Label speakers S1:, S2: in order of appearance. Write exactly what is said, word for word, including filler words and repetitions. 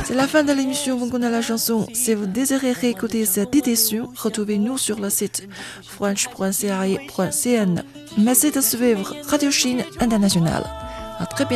S1: C'est la fin de l'émission Vous connaissez la chanson. Si vous désirez réécouter cette édition, retrouvez-nous sur le site french point c r i point c n. Merci de suivre Radio Chine Internationale. À très bientôt.